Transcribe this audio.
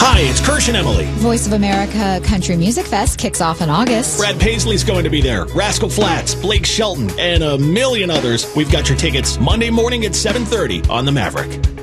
Hi, it's Kirsch and Emily. Voice of America Country Music Fest kicks off in August. Brad Paisley's going to be there. Rascal Flatts, Blake Shelton, and a million others. We've got your tickets Monday morning at 7:30 on the Maverick.